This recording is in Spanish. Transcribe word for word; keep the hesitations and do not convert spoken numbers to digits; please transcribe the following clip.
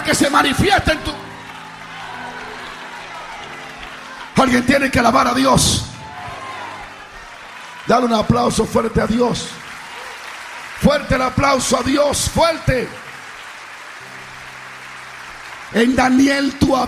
que se manifieste en tu... Alguien tiene que alabar a Dios. Dale un aplauso fuerte a Dios. Fuerte el aplauso a Dios, fuerte. En Daniel tú